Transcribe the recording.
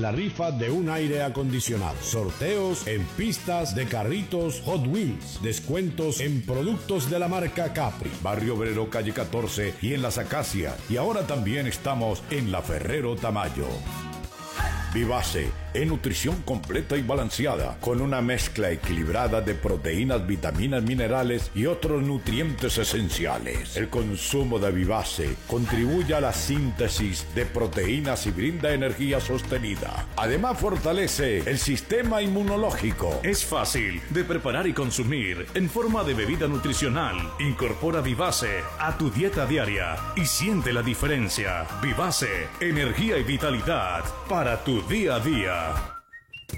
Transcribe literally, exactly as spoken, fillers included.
la rifa de un aire acondicionado. Sorteos en pistas de carritos Hot Wheels. Descuentos en productos de la marca Capri. Barrio Obrero, calle catorce y en Las Acacias. Y ahora también estamos en la Ferrero Tamayo. Vivace, en nutrición completa y balanceada, con una mezcla equilibrada de proteínas, vitaminas, minerales y otros nutrientes esenciales. El consumo de Vivace contribuye a la síntesis de proteínas y brinda energía sostenida. Además, fortalece el sistema inmunológico. Es fácil de preparar y consumir en forma de bebida nutricional. Incorpora Vivace a tu dieta diaria y siente la diferencia. Vivace, energía y vitalidad para tu día a día.